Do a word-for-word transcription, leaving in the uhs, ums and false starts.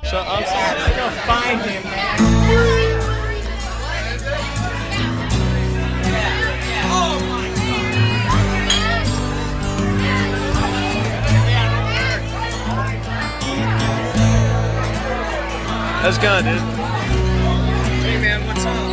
So I'm Let's go find him, man. How's it going, dude? Hey man, what's up?